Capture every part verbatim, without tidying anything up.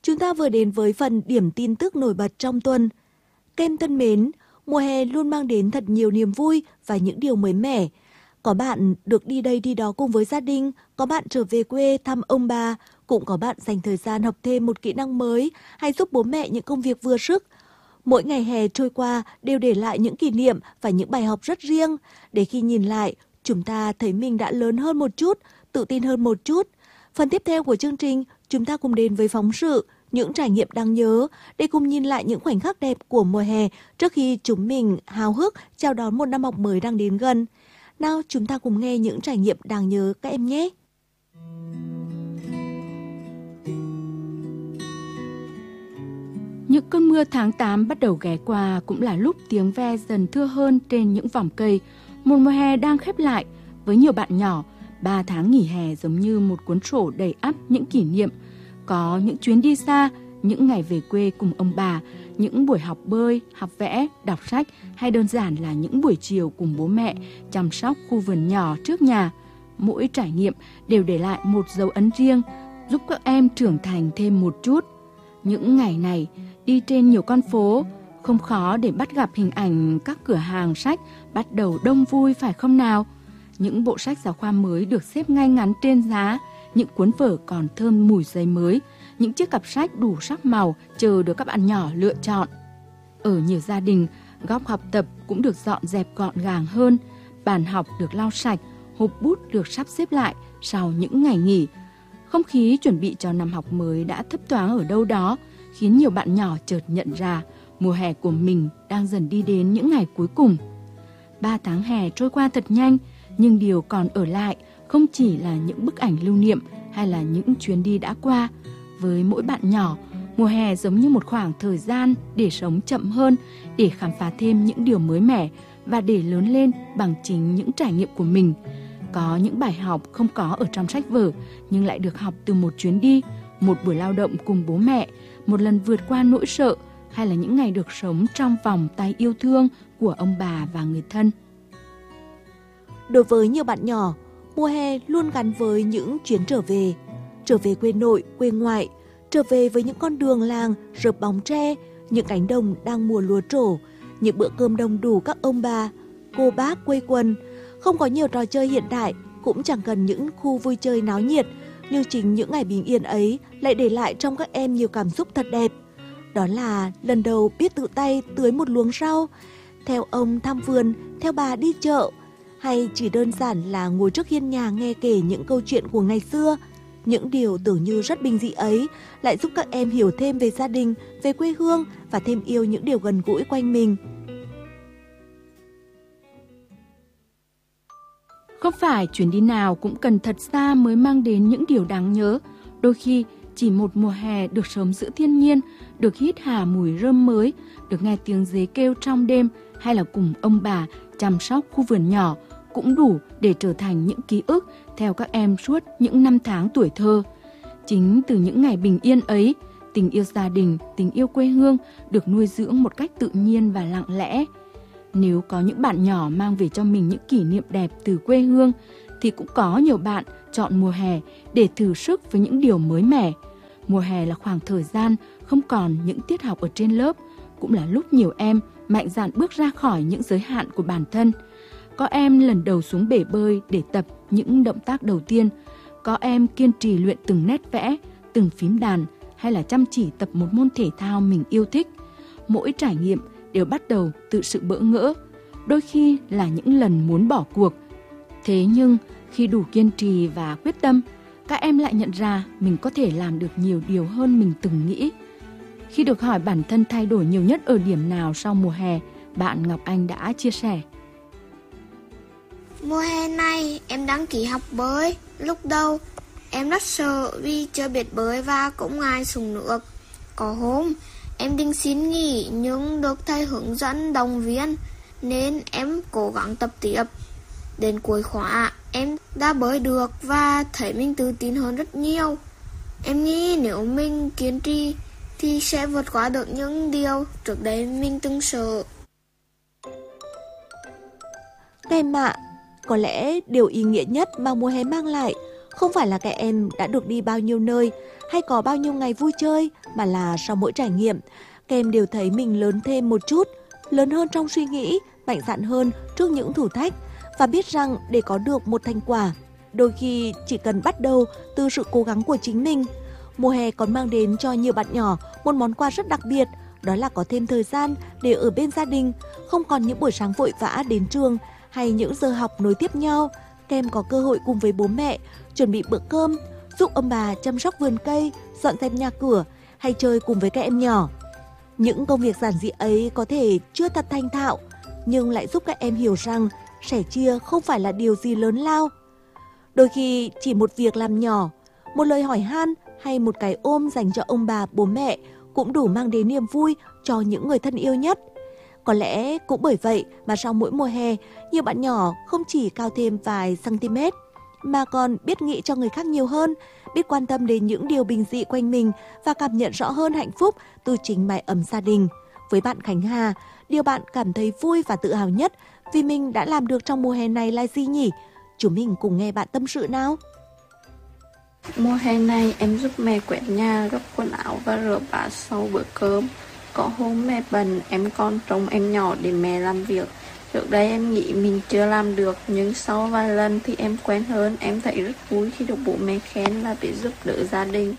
Chúng ta vừa đến với phần điểm tin tức nổi bật trong tuần. Các em thân mến, mùa hè luôn mang đến thật nhiều niềm vui và những điều mới mẻ. Có bạn được đi đây đi đó cùng với gia đình, có bạn trở về quê thăm ông bà, cũng có bạn dành thời gian học thêm một kỹ năng mới hay giúp bố mẹ những công việc vừa sức. Mỗi ngày hè trôi qua đều để lại những kỷ niệm và những bài học rất riêng. Để khi nhìn lại, chúng ta thấy mình đã lớn hơn một chút, tự tin hơn một chút. Phần tiếp theo của chương trình, chúng ta cùng đến với phóng sự những trải nghiệm đáng nhớ để cùng nhìn lại những khoảnh khắc đẹp của mùa hè trước khi chúng mình háo hức chào đón một năm học mới đang đến gần. Nào, chúng ta cùng nghe những trải nghiệm đáng nhớ các em nhé. Những cơn mưa tháng tám bắt đầu ghé qua, cũng là lúc tiếng ve dần thưa hơn trên những vòm cây. Một mùa hè đang khép lại. Với nhiều bạn nhỏ, ba tháng nghỉ hè giống như một cuốn sổ đầy ắp những kỷ niệm. Có những chuyến đi xa, những ngày về quê cùng ông bà, những buổi học bơi, học vẽ, đọc sách hay đơn giản là những buổi chiều cùng bố mẹ chăm sóc khu vườn nhỏ trước nhà. Mỗi trải nghiệm đều để lại một dấu ấn riêng, giúp các em trưởng thành thêm một chút. Những ngày này, đi trên nhiều con phố, không khó để bắt gặp hình ảnh các cửa hàng sách bắt đầu đông vui phải không nào? Những bộ sách giáo khoa mới được xếp ngay ngắn trên giá, những cuốn vở còn thơm mùi giấy mới, những chiếc cặp sách đủ sắc màu chờ được các bạn nhỏ lựa chọn. Ở nhiều gia đình, góc học tập cũng được dọn dẹp gọn gàng hơn, bàn học được lau sạch, hộp bút được sắp xếp lại sau những ngày nghỉ. Không khí chuẩn bị cho năm học mới đã thấp thoáng ở đâu đó, khiến nhiều bạn nhỏ chợt nhận ra mùa hè của mình đang dần đi đến những ngày cuối cùng. Ba tháng hè trôi qua thật nhanh, nhưng điều còn ở lại không chỉ là những bức ảnh lưu niệm hay là những chuyến đi đã qua. Với mỗi bạn nhỏ, mùa hè giống như một khoảng thời gian để sống chậm hơn, để khám phá thêm những điều mới mẻ và để lớn lên bằng chính những trải nghiệm của mình. Có những bài học không có ở trong sách vở, nhưng lại được học từ một chuyến đi, một buổi lao động cùng bố mẹ, một lần vượt qua nỗi sợ, hay là những ngày được sống trong vòng tay yêu thương của ông bà và người thân. Đối với nhiều bạn nhỏ, mùa hè luôn gắn với những chuyến trở về. Trở về quê nội, quê ngoại, trở về với những con đường làng rợp bóng tre, những cánh đồng đang mùa lúa trổ, những bữa cơm đông đủ các ông bà, cô bác quây quần. Không có nhiều trò chơi hiện đại, cũng chẳng cần những khu vui chơi náo nhiệt, nhưng chính những ngày bình yên ấy lại để lại trong các em nhiều cảm xúc thật đẹp. Đó là lần đầu biết tự tay tưới một luống rau, theo ông thăm vườn, theo bà đi chợ, hay chỉ đơn giản là ngồi trước hiên nhà nghe kể những câu chuyện của ngày xưa. Những điều tưởng như rất bình dị ấy lại giúp các em hiểu thêm về gia đình, về quê hương và thêm yêu những điều gần gũi quanh mình. Không phải chuyến đi nào cũng cần thật xa mới mang đến những điều đáng nhớ. Đôi khi chỉ một mùa hè được sống giữa thiên nhiên, được hít hà mùi rơm mới, được nghe tiếng dế kêu trong đêm hay là cùng ông bà chăm sóc khu vườn nhỏ cũng đủ để trở thành những ký ức theo các em suốt những năm tháng tuổi thơ. Chính từ những ngày bình yên ấy, tình yêu gia đình, tình yêu quê hương được nuôi dưỡng một cách tự nhiên và lặng lẽ. Nếu có những bạn nhỏ mang về cho mình những kỷ niệm đẹp từ quê hương, thì cũng có nhiều bạn chọn mùa hè để thử sức với những điều mới mẻ. Mùa hè là khoảng thời gian không còn những tiết học ở trên lớp, cũng là lúc nhiều em mạnh dạn bước ra khỏi những giới hạn của bản thân. Có em lần đầu xuống bể bơi để tập những động tác đầu tiên, có em kiên trì luyện từng nét vẽ, từng phím đàn hay là chăm chỉ tập một môn thể thao mình yêu thích. Mỗi trải nghiệm đều bắt đầu từ sự bỡ ngỡ, đôi khi là những lần muốn bỏ cuộc. Thế nhưng khi đủ kiên trì và quyết tâm, các em lại nhận ra mình có thể làm được nhiều điều hơn mình từng nghĩ. Khi được hỏi bản thân thay đổi nhiều nhất ở điểm nào sau mùa hè, bạn Ngọc Anh đã chia sẻ. Mùa hè này em đăng ký học bơi. Lúc đầu em rất sợ vì chưa biết bơi và cũng ngại xuống nước. Có hôm em định xin nghỉ nhưng được thầy hướng dẫn động viên nên em cố gắng tập tiếp. Đến cuối khóa em đã bơi được và thấy mình tự tin hơn rất nhiều. Em nghĩ nếu mình kiên trì thì sẽ vượt qua được những điều trước đây mình từng sợ. Các em ạ, có lẽ điều ý nghĩa nhất mà mùa hè mang lại Không phải là các em đã được đi bao nhiêu nơi hay có bao nhiêu ngày vui chơi, mà là sau mỗi trải nghiệm, các em đều thấy mình lớn thêm một chút, lớn hơn trong suy nghĩ, mạnh dạn hơn trước những thử thách và biết rằng để có được một thành quả, đôi khi chỉ cần bắt đầu từ sự cố gắng của chính mình. Mùa hè còn mang đến cho nhiều bạn nhỏ một món quà rất đặc biệt, đó là có thêm thời gian để ở bên gia đình, không còn những buổi sáng vội vã đến trường hay những giờ học nối tiếp nhau. Các em có cơ hội cùng với bố mẹ chuẩn bị bữa cơm, giúp ông bà chăm sóc vườn cây, dọn dẹp nhà cửa hay chơi cùng với các em nhỏ. Những công việc giản dị ấy có thể chưa thật thành thạo, nhưng lại giúp các em hiểu rằng sẻ chia không phải là điều gì lớn lao. Đôi khi chỉ một việc làm nhỏ, một lời hỏi han hay một cái ôm dành cho ông bà, bố mẹ cũng đủ mang đến niềm vui cho những người thân yêu nhất. Có lẽ cũng bởi vậy mà sau mỗi mùa hè, nhiều bạn nhỏ không chỉ cao thêm vài cm, mà còn biết nghĩ cho người khác nhiều hơn, biết quan tâm đến những điều bình dị quanh mình và cảm nhận rõ hơn hạnh phúc từ chính mái ấm gia đình. Với bạn Khánh Hà, điều bạn cảm thấy vui và tự hào nhất vì mình đã làm được trong mùa hè này là gì nhỉ? Chúng mình cùng nghe bạn tâm sự nào. Mùa hè này em giúp mẹ quét nhà, gấp quần áo và rửa bát sau bữa cơm. Có hôm mẹ bận, em còn trông em nhỏ để mẹ làm việc. Trước đây em nghĩ mình chưa làm được, nhưng sau vài lần thì em quen hơn. Em thấy rất vui khi được bố mẹ khen và biết giúp đỡ gia đình.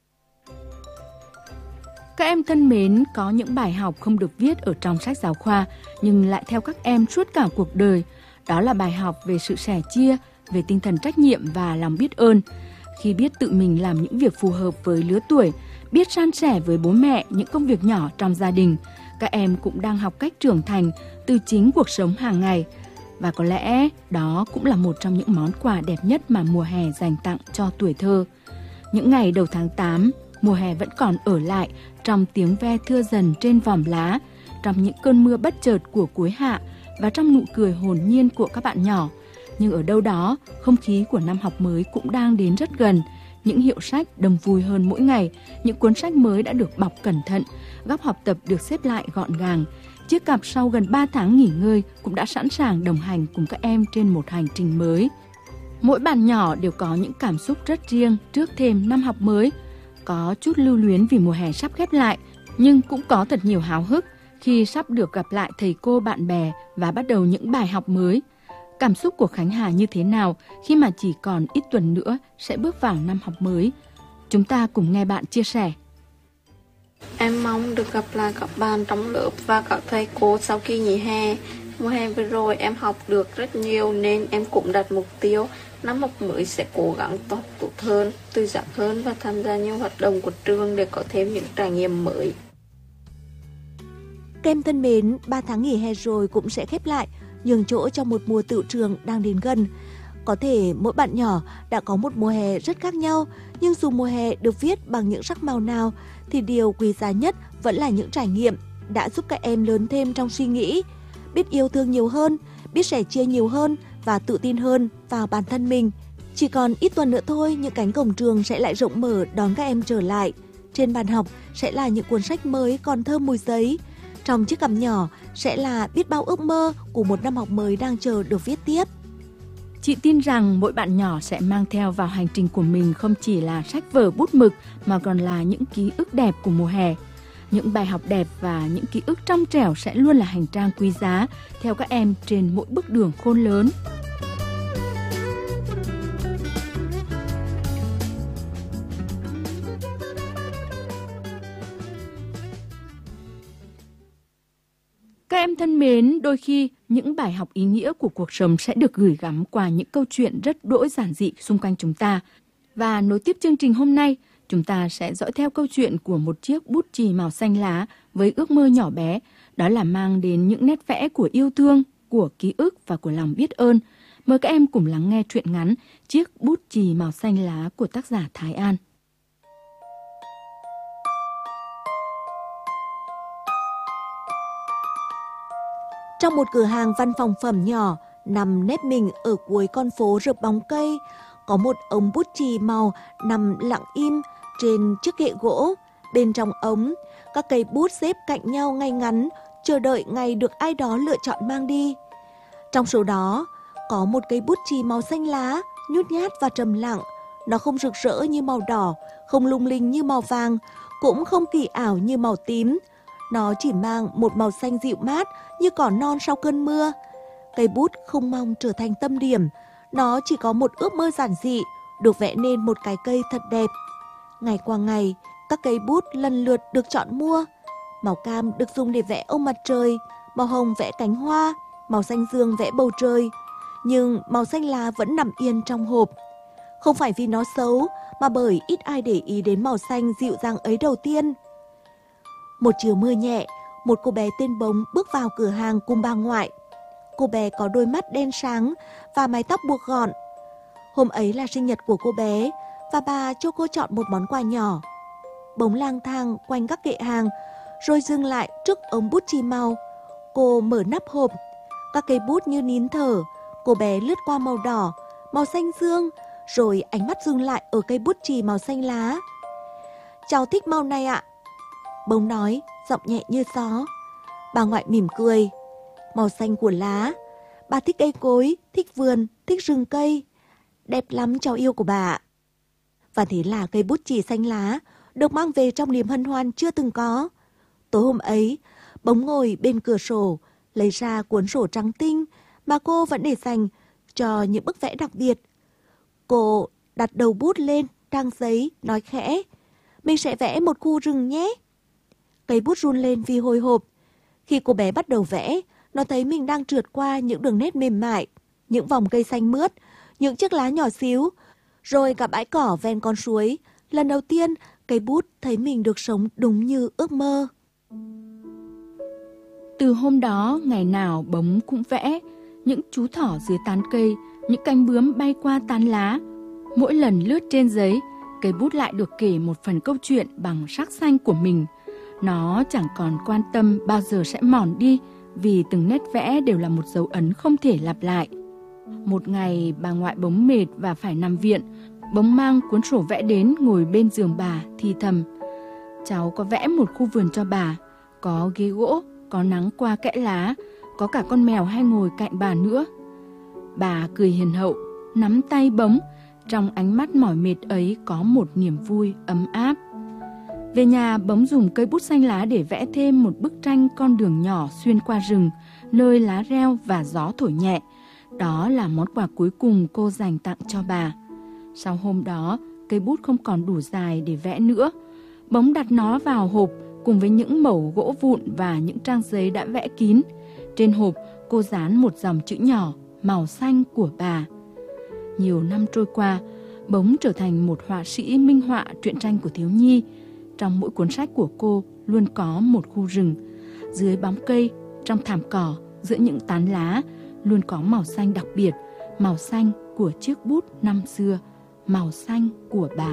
Các em thân mến, có những bài học không được viết ở trong sách giáo khoa, nhưng lại theo các em suốt cả cuộc đời. Đó là bài học về sự sẻ chia, về tinh thần trách nhiệm và lòng biết ơn. Khi biết tự mình làm những việc phù hợp với lứa tuổi, biết san sẻ với bố mẹ những công việc nhỏ trong gia đình, các em cũng đang học cách trưởng thành từ chính cuộc sống hàng ngày. Và có lẽ đó cũng là một trong những món quà đẹp nhất mà mùa hè dành tặng cho tuổi thơ. Những ngày đầu tháng tám, mùa hè vẫn còn ở lại trong tiếng ve thưa dần trên vòm lá, trong những cơn mưa bất chợt của cuối hạ và trong nụ cười hồn nhiên của các bạn nhỏ. Nhưng ở đâu đó, không khí của năm học mới cũng đang đến rất gần. Những hiệu sách đông vui hơn mỗi ngày, những cuốn sách mới đã được bọc cẩn thận, góc học tập được xếp lại gọn gàng. Chiếc cặp sau gần ba tháng nghỉ ngơi cũng đã sẵn sàng đồng hành cùng các em trên một hành trình mới. Mỗi bạn nhỏ đều có những cảm xúc rất riêng trước thềm năm học mới. Có chút lưu luyến vì mùa hè sắp khép lại, nhưng cũng có thật nhiều háo hức khi sắp được gặp lại thầy cô bạn bè và bắt đầu những bài học mới. Cảm xúc của Khánh Hà như thế nào khi mà chỉ còn ít tuần nữa sẽ bước vào năm học mới? Chúng ta cùng nghe bạn chia sẻ. Em mong được gặp lại các bạn trong lớp và các thầy cô sau khi nghỉ hè. Mùa hè vừa rồi em học được rất nhiều nên em cũng đặt mục tiêu năm học mới sẽ cố gắng tốt tốt hơn, tự giác hơn và tham gia nhiều hoạt động của trường để có thêm những trải nghiệm mới. Các em thân mến, ba tháng nghỉ hè rồi cũng sẽ khép lại, nhường chỗ cho một mùa tựu trường đang đến gần. Có thể mỗi bạn nhỏ đã có một mùa hè rất khác nhau, nhưng dù mùa hè được viết bằng những sắc màu nào, thì điều quý giá nhất vẫn là những trải nghiệm đã giúp các em lớn thêm trong suy nghĩ, biết yêu thương nhiều hơn, biết sẻ chia nhiều hơn và tự tin hơn vào bản thân mình. Chỉ còn ít tuần nữa thôi, những cánh cổng trường sẽ lại rộng mở đón các em trở lại. Trên bàn học sẽ là những cuốn sách mới còn thơm mùi giấy. Trong chiếc cặp nhỏ sẽ là biết bao ước mơ của một năm học mới đang chờ được viết tiếp. Chị tin rằng mỗi bạn nhỏ sẽ mang theo vào hành trình của mình không chỉ là sách vở bút mực mà còn là những ký ức đẹp của mùa hè. Những bài học đẹp và những ký ức trong trẻo sẽ luôn là hành trang quý giá theo các em trên mỗi bước đường khôn lớn. Các em thân mến, đôi khi những bài học ý nghĩa của cuộc sống sẽ được gửi gắm qua những câu chuyện rất đỗi giản dị xung quanh chúng ta. Và nối tiếp chương trình hôm nay, chúng ta sẽ dõi theo câu chuyện của một chiếc bút chì màu xanh lá với ước mơ nhỏ bé, đó là mang đến những nét vẽ của yêu thương, của ký ức và của lòng biết ơn. Mời các em cùng lắng nghe truyện ngắn Chiếc bút chì màu xanh lá của tác giả Thái An. Trong một cửa hàng văn phòng phẩm nhỏ nằm nép mình ở cuối con phố rợp bóng cây, có một ống bút chì màu nằm lặng im trên chiếc kệ gỗ. Bên trong ống, các cây bút xếp cạnh nhau ngay ngắn, chờ đợi ngày được ai đó lựa chọn mang đi. Trong số đó, có một cây bút chì màu xanh lá, nhút nhát và trầm lặng. Nó không rực rỡ như màu đỏ, không lung linh như màu vàng, cũng không kỳ ảo như màu tím. Nó chỉ mang một màu xanh dịu mát như cỏ non sau cơn mưa. Cây bút không mong trở thành tâm điểm, nó chỉ có một ước mơ giản dị, được vẽ nên một cái cây thật đẹp. Ngày qua ngày, các cây bút lần lượt được chọn mua. Màu cam được dùng để vẽ ông mặt trời, màu hồng vẽ cánh hoa, màu xanh dương vẽ bầu trời. Nhưng màu xanh lá vẫn nằm yên trong hộp. Không phải vì nó xấu, mà bởi ít ai để ý đến màu xanh dịu dàng ấy đầu tiên. Một chiều mưa nhẹ, một cô bé tên Bống bước vào cửa hàng cùng bà ngoại. Cô bé có đôi mắt đen sáng và mái tóc buộc gọn. Hôm ấy là sinh nhật của cô bé và bà cho cô chọn một món quà nhỏ. Bống lang thang quanh các kệ hàng, rồi dừng lại trước ống bút chì màu. Cô mở nắp hộp, các cây bút như nín thở. Cô bé lướt qua màu đỏ, màu xanh dương, rồi ánh mắt dừng lại ở cây bút chì màu xanh lá. Cháu thích màu này ạ. Bống nói, giọng nhẹ như gió. Bà ngoại mỉm cười. Màu xanh của lá. Bà thích cây cối, thích vườn, thích rừng cây. Đẹp lắm cháu yêu của bà ạ. Và thế là cây bút chì xanh lá được mang về trong niềm hân hoan chưa từng có. Tối hôm ấy, Bống ngồi bên cửa sổ, lấy ra cuốn sổ trắng tinh mà cô vẫn để dành cho những bức vẽ đặc biệt. Cô đặt đầu bút lên trang giấy, nói khẽ, mình sẽ vẽ một khu rừng nhé. Cây bút run lên vì hồi hộp. Khi cô bé bắt đầu vẽ, nó thấy mình đang trượt qua những đường nét mềm mại, những vòng cây xanh mướt, những chiếc lá nhỏ xíu, rồi cả bãi cỏ ven con suối. Lần đầu tiên, cây bút thấy mình được sống đúng như ước mơ. Từ hôm đó, ngày nào Bống cũng vẽ những chú thỏ dưới tán cây, những cánh bướm bay qua tán lá. Mỗi lần lướt trên giấy, cây bút lại được kể một phần câu chuyện bằng sắc xanh của mình. Nó chẳng còn quan tâm bao giờ sẽ mòn đi, vì từng nét vẽ đều là một dấu ấn không thể lặp lại. Một ngày, bà ngoại Bống mệt và phải nằm viện. Bống mang cuốn sổ vẽ đến ngồi bên giường bà, thì thầm. Cháu có vẽ một khu vườn cho bà, có ghế gỗ, có nắng qua kẽ lá, có cả con mèo hay ngồi cạnh bà nữa. Bà cười hiền hậu, nắm tay Bống, trong ánh mắt mỏi mệt ấy có một niềm vui ấm áp. Về nhà, Bống dùng cây bút xanh lá để vẽ thêm một bức tranh con đường nhỏ xuyên qua rừng, nơi lá reo và gió thổi nhẹ. Đó là món quà cuối cùng cô dành tặng cho bà. Sau hôm đó, cây bút không còn đủ dài để vẽ nữa. Bống đặt nó vào hộp cùng với những mẩu gỗ vụn và những trang giấy đã vẽ kín. Trên hộp, cô dán một dòng chữ nhỏ, màu xanh của bà. Nhiều năm trôi qua, Bống trở thành một họa sĩ minh họa truyện tranh của thiếu nhi. Trong mỗi cuốn sách của cô luôn có một khu rừng. Dưới bóng cây, trong thảm cỏ, giữa những tán lá, luôn có màu xanh đặc biệt, màu xanh của chiếc bút năm xưa, màu xanh của bà.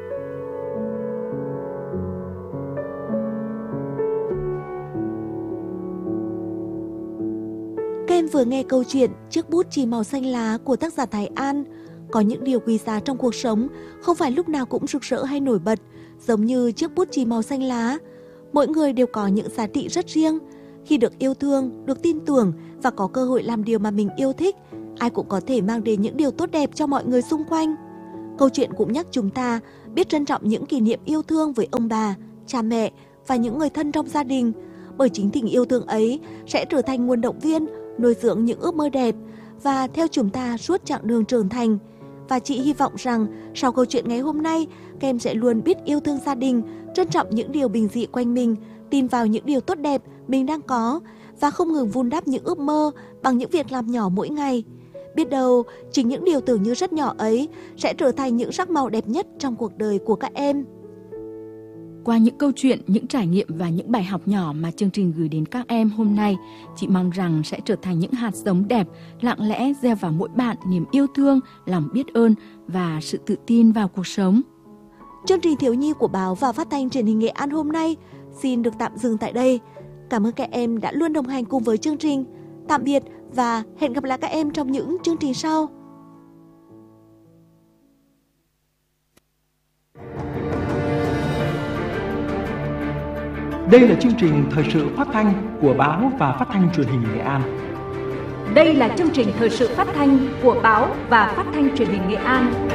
Các em vừa nghe câu chuyện Chiếc bút chì màu xanh lá của tác giả Thái An. Có những điều quý giá trong cuộc sống không phải lúc nào cũng rực rỡ hay nổi bật, giống như chiếc bút chì màu xanh lá. Mỗi người đều có những giá trị rất riêng. Khi được yêu thương, được tin tưởng và có cơ hội làm điều mà mình yêu thích, ai cũng có thể mang đến những điều tốt đẹp cho mọi người xung quanh. Câu chuyện cũng nhắc chúng ta biết trân trọng những kỷ niệm yêu thương với ông bà, cha mẹ và những người thân trong gia đình, bởi chính tình yêu thương ấy sẽ trở thành nguồn động viên, nuôi dưỡng những ước mơ đẹp và theo chúng ta suốt chặng đường trưởng thành. Và chị hy vọng rằng sau câu chuyện ngày hôm nay, các em sẽ luôn biết yêu thương gia đình, trân trọng những điều bình dị quanh mình, tin vào những điều tốt đẹp mình đang có và không ngừng vun đắp những ước mơ bằng những việc làm nhỏ mỗi ngày. Biết đâu, chính những điều tưởng như rất nhỏ ấy sẽ trở thành những sắc màu đẹp nhất trong cuộc đời của các em. Qua những câu chuyện, những trải nghiệm và những bài học nhỏ mà chương trình gửi đến các em hôm nay, chị mong rằng sẽ trở thành những hạt giống đẹp, lặng lẽ gieo vào mỗi bạn niềm yêu thương, lòng biết ơn và sự tự tin vào cuộc sống. Chương trình Thiếu nhi của Báo và Phát thanh Truyền hình Nghệ An hôm nay xin được tạm dừng tại đây. Cảm ơn các em đã luôn đồng hành cùng với chương trình. Tạm biệt và hẹn gặp lại các em trong những chương trình sau. Đây là chương trình thời sự phát thanh của Báo và Phát thanh Truyền hình Nghệ An. Đây là chương trình thời sự phát thanh của Báo và Phát thanh Truyền hình Nghệ An.